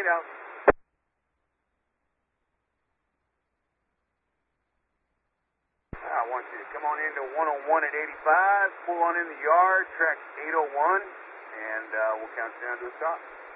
out. I want you to come on into 101 at 85, pull on in the yard, track 801, and we'll count you down to the top.